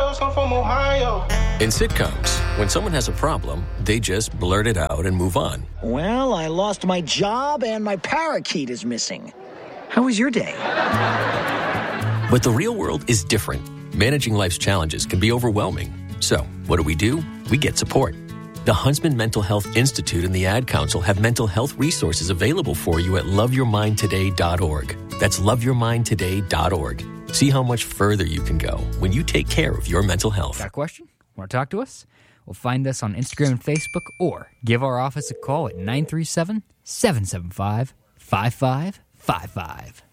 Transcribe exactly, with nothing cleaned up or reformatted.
else, I'm from Ohio. In sitcoms, when someone has a problem, they just blurt it out and move on. Well, I lost my job and my parakeet is missing. How was your day? But the real world is different. Managing life's challenges can be overwhelming. So, what do we do? We get support. The Huntsman Mental Health Institute and the Ad Council have mental health resources available for you at love your mind today dot org. That's love your mind today dot org. See how much further you can go when you take care of your mental health. Got a question? Want to talk to us? Well, find us on Instagram and Facebook or give our office a call at nine three seven, seven seven five, five five five five.